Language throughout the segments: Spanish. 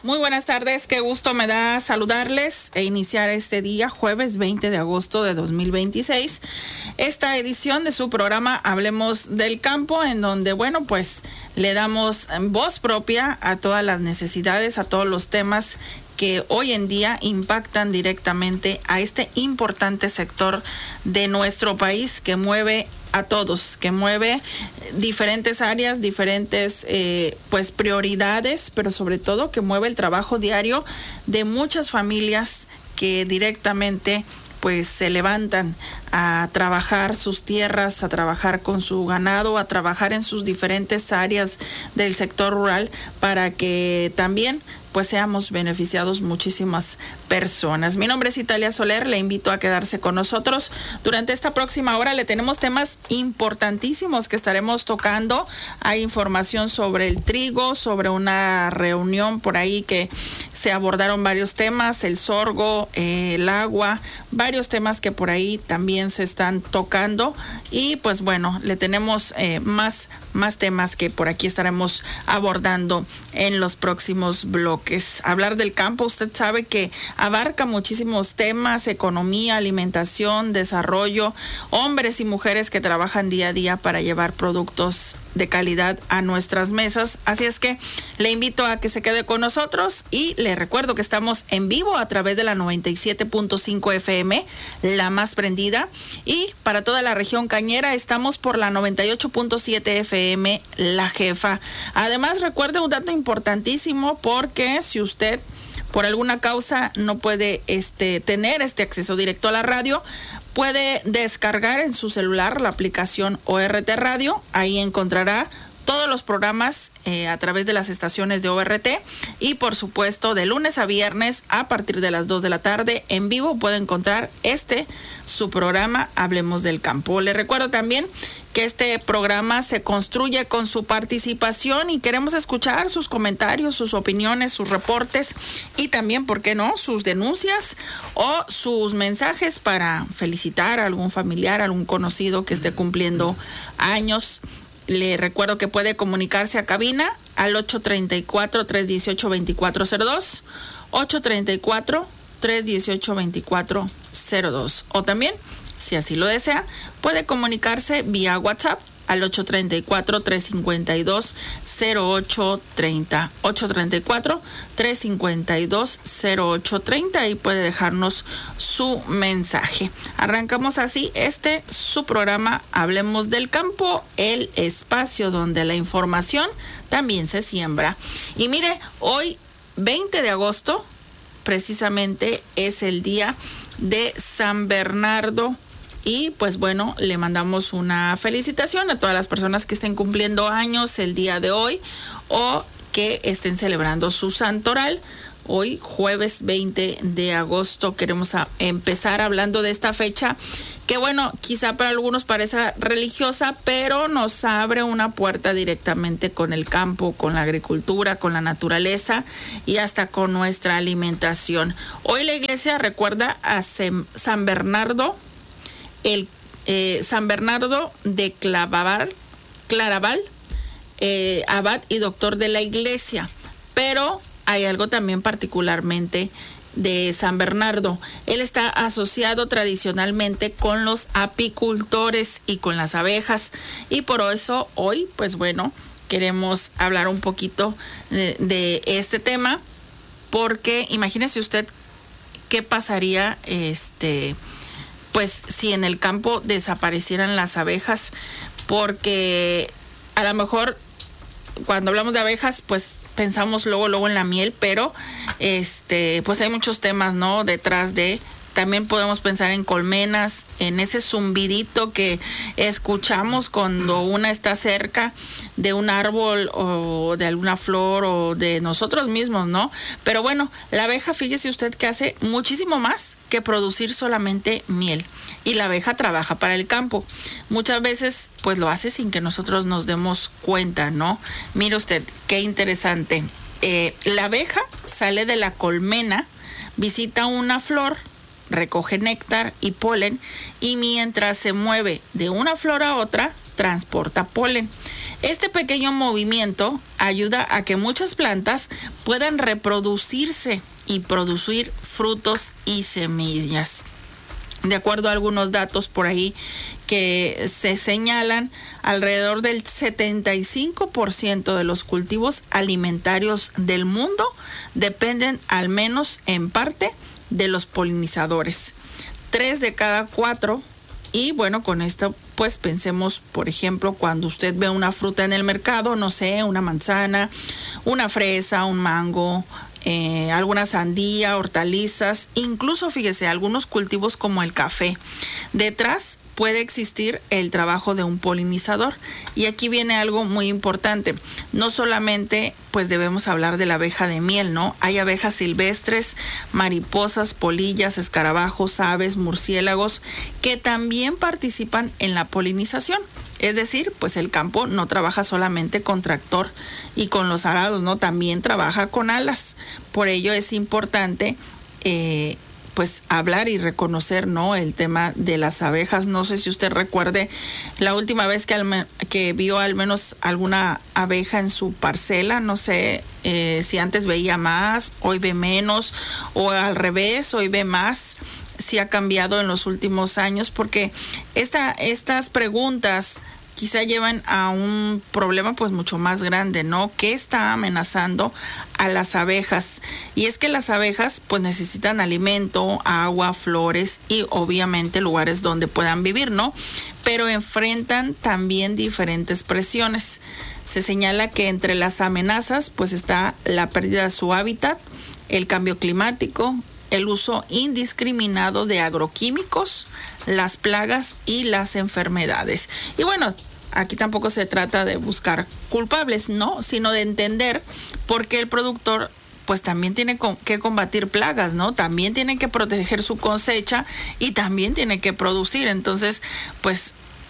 Muy buenas tardes, qué gusto me da saludarles e iniciar este día, jueves 20 de agosto de 2026, esta edición de su programa Hablemos del Campo, en donde, bueno, pues le damos voz propia a todas las necesidades, a todos los temas que hoy en día impactan directamente a este importante sector de nuestro país que mueve a todos, que mueve diferentes áreas, diferentes pues prioridades, pero sobre todo que mueve el trabajo diario de muchas familias que directamente pues se levantan a trabajar sus tierras, a trabajar con su ganado, a trabajar en sus diferentes áreas del sector rural para que también pues seamos beneficiados muchísimas personas. Mi nombre es Italia Soler, le invito a quedarse con nosotros. Durante esta próxima hora le tenemos temas importantísimos que estaremos tocando. Hay información sobre el trigo, sobre una reunión por ahí que se abordaron varios temas, el sorgo, el agua, varios temas que por ahí también se están tocando. Y pues bueno, le tenemos más temas que por aquí estaremos abordando en los próximos bloques. Hablar del campo, usted sabe que abarca muchísimos temas: economía, alimentación, desarrollo, hombres y mujeres que trabajan día a día para llevar productos de calidad a nuestras mesas. Así es que le invito a que se quede con nosotros y le recuerdo que estamos en vivo a través de la 97.5 FM, la más prendida, y para toda la región cañera estamos por la 98.7 FM, la jefa. Además, recuerde un dato importantísimo, porque si usted por alguna causa no puede tener este acceso directo a la radio, puede descargar en su celular la aplicación ORT Radio. Ahí encontrará todos los programas a través de las estaciones de ORT, y por supuesto de lunes a viernes a partir de las 2 de la tarde en vivo puede encontrar su programa Hablemos del Campo. Le recuerdo también que este programa se construye con su participación y queremos escuchar sus comentarios, sus opiniones, sus reportes y también, ¿por qué no?, sus denuncias o sus mensajes para felicitar a algún familiar, a algún conocido que esté cumpliendo años. Le recuerdo que puede comunicarse a cabina al 834-318-2402, 834-318-2402, o también, si así lo desea, puede comunicarse vía WhatsApp al 834-352-0830, 834-352-0830, y puede dejarnos su mensaje. Arrancamos así su programa Hablemos del Campo, el espacio donde la información también se siembra. Y mire, hoy 20 de agosto precisamente es el día de San Bernardo. Y pues bueno, le mandamos una felicitación a todas las personas que estén cumpliendo años el día de hoy o que estén celebrando su santoral. Hoy, jueves 20 de agosto, queremos empezar hablando de esta fecha que, bueno, quizá para algunos parezca religiosa, pero nos abre una puerta directamente con el campo, con la agricultura, con la naturaleza y hasta con nuestra alimentación. Hoy la iglesia recuerda a San Bernardo, San Bernardo de Claraval, abad y doctor de la iglesia. Pero hay algo también particularmente de San Bernardo. Él está asociado tradicionalmente con los apicultores y con las abejas, y por eso hoy, pues bueno, queremos hablar un poquito de este tema, porque imagínese usted qué pasaría pues si en el campo desaparecieran las abejas, porque a lo mejor cuando hablamos de abejas pues pensamos luego en la miel, pero pues hay muchos temas, ¿no?, detrás de. También podemos pensar en colmenas, en ese zumbidito que escuchamos cuando una está cerca de un árbol o de alguna flor o de nosotros mismos, ¿no? Pero bueno, la abeja, fíjese usted que hace muchísimo más que producir solamente miel. Y la abeja trabaja para el campo. Muchas veces pues lo hace sin que nosotros nos demos cuenta, ¿no? Mire usted, qué interesante. La abeja sale de la colmena, visita una flor, recoge néctar y polen, y mientras se mueve de una flor a otra, transporta polen. Este pequeño movimiento ayuda a que muchas plantas puedan reproducirse y producir frutos y semillas. De acuerdo a algunos datos por ahí que se señalan, alrededor del 75% de los cultivos alimentarios del mundo dependen al menos en parte de los polinizadores. 3 de cada 4. Y bueno, con esto pues pensemos, por ejemplo, cuando usted ve una fruta en el mercado, no sé, una manzana, una fresa, un mango, alguna sandía, hortalizas, incluso fíjese, algunos cultivos como el café. Detrás puede existir el trabajo de un polinizador. Y aquí viene algo muy importante. No solamente pues debemos hablar de la abeja de miel, ¿no? Hay abejas silvestres, mariposas, polillas, escarabajos, aves, murciélagos, que también participan en la polinización. Es decir, pues el campo no trabaja solamente con tractor y con los arados, ¿no? También trabaja con alas. Por ello es importante pues hablar y reconocer, ¿no?, el tema de las abejas. No sé si usted recuerde la última vez que vio al menos alguna abeja en su parcela. No sé si antes veía más, hoy ve menos, o al revés, hoy ve más. Si ha cambiado en los últimos años, porque estas preguntas quizá llevan a un problema pues mucho más grande, ¿no? ¿Qué está amenazando a las abejas? Y es que las abejas pues necesitan alimento, agua, flores y obviamente lugares donde puedan vivir, ¿no? Pero enfrentan también diferentes presiones. Se señala que entre las amenazas pues está la pérdida de su hábitat, el cambio climático, el uso indiscriminado de agroquímicos, las plagas y las enfermedades. Y bueno, aquí tampoco se trata de buscar culpables, ¿no?, sino de entender por qué el productor pues también tiene que combatir plagas, ¿no? También tiene que proteger su cosecha y también tiene que producir. Entonces, pues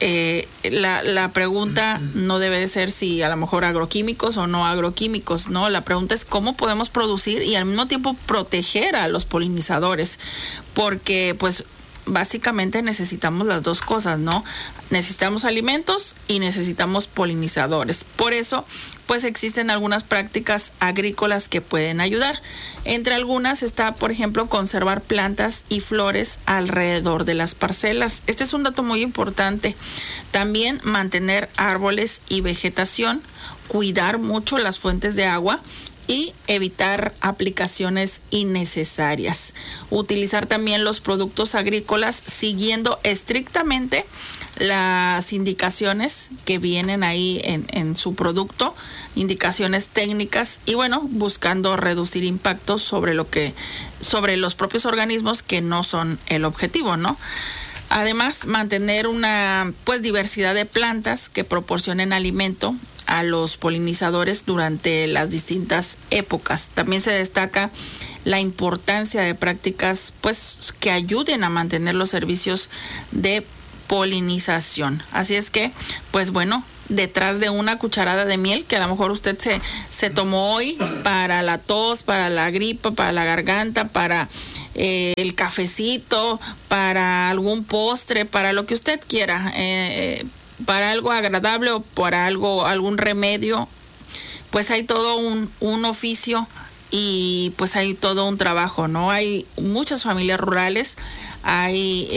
la pregunta no debe de ser si a lo mejor agroquímicos o no agroquímicos, ¿no? La pregunta es cómo podemos producir y al mismo tiempo proteger a los polinizadores, porque pues básicamente necesitamos las dos cosas, ¿no? Necesitamos alimentos y necesitamos polinizadores. Por eso, pues existen algunas prácticas agrícolas que pueden ayudar. Entre algunas está, por ejemplo, conservar plantas y flores alrededor de las parcelas. Este es un dato muy importante. También mantener árboles y vegetación, cuidar mucho las fuentes de agua y evitar aplicaciones innecesarias. Utilizar también los productos agrícolas siguiendo estrictamente las indicaciones que vienen ahí en su producto, indicaciones técnicas, y bueno, buscando reducir impactos sobre los propios organismos que no son el objetivo, ¿no? Además, mantener una pues diversidad de plantas que proporcionen alimento a los polinizadores durante las distintas épocas. También se destaca la importancia de prácticas pues que ayuden a mantener los servicios de polinización. Así es que, pues bueno, detrás de una cucharada de miel que a lo mejor usted se tomó hoy para la tos, para la gripa, para la garganta, para el cafecito, para algún postre, para lo que usted quiera, para algo agradable o para algún remedio, pues hay todo un oficio y pues hay todo un trabajo, ¿no? Hay muchas familias rurales, hay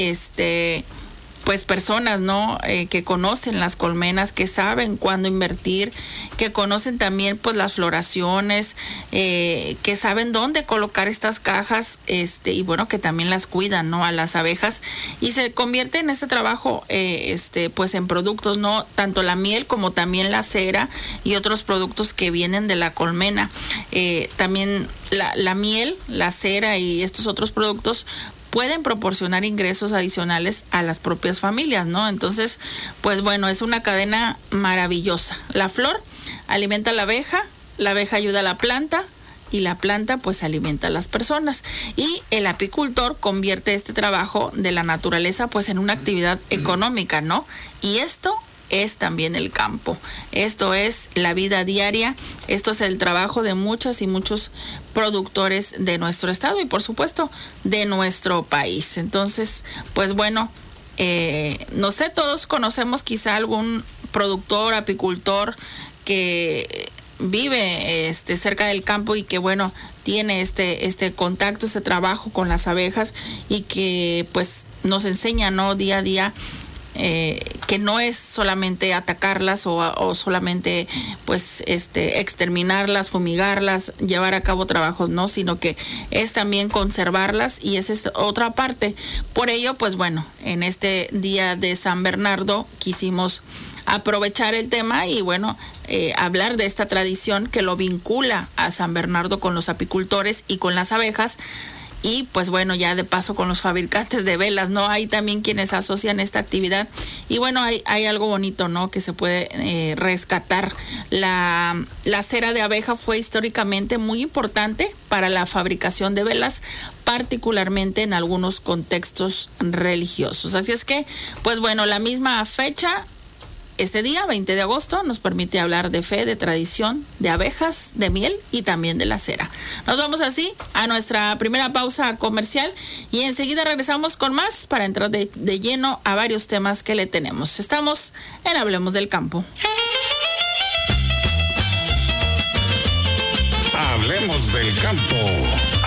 pues personas, ¿no? Que conocen las colmenas, que saben cuándo invertir, que conocen también pues las floraciones, que saben dónde colocar estas cajas, y bueno, que también las cuidan, ¿no?, a las abejas, y se convierte en este trabajo pues en productos, ¿no?, tanto la miel como también la cera y otros productos que vienen de la colmena. También la miel, la cera y estos otros productos pueden proporcionar ingresos adicionales a las propias familias, ¿no? Entonces, pues bueno, es una cadena maravillosa. La flor alimenta a la abeja ayuda a la planta y la planta pues alimenta a las personas. Y el apicultor convierte este trabajo de la naturaleza pues en una actividad económica, ¿no? Y esto es también el campo. Esto es la vida diaria, esto es el trabajo de muchas y muchos productores de nuestro estado y por supuesto de nuestro país. Entonces, pues bueno, no sé, todos conocemos quizá algún productor, apicultor que vive cerca del campo y que bueno, tiene este contacto, este trabajo con las abejas y que pues nos enseña, ¿no?, día a día, que no es solamente atacarlas o solamente pues exterminarlas, fumigarlas, llevar a cabo trabajos, no, sino que es también conservarlas, y esa es otra parte. Por ello, pues bueno, en este día de San Bernardo quisimos aprovechar el tema y bueno, hablar de esta tradición que lo vincula a San Bernardo con los apicultores y con las abejas. Y pues bueno, ya de paso con los fabricantes de velas, ¿no? Hay también quienes asocian esta actividad. Y bueno, hay algo bonito, ¿no?, que se puede rescatar. La cera de abeja fue históricamente muy importante para la fabricación de velas, particularmente en algunos contextos religiosos. Así es que, pues bueno, la misma fecha, este día, 20 de agosto, nos permite hablar de fe, de tradición, de abejas, de miel y también de la cera. Nos vamos así a nuestra primera pausa comercial y enseguida regresamos con más para entrar de lleno a varios temas que le tenemos. Estamos en Hablemos del Campo. Hablemos del Campo.